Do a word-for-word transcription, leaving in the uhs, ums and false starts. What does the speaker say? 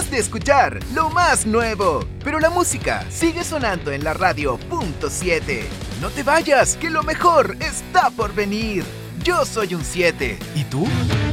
de escuchar lo más nuevo. Pero la música sigue sonando en la radio punto siete. No te vayas, que lo mejor está por venir. Yo soy un siete. ¿Y tú?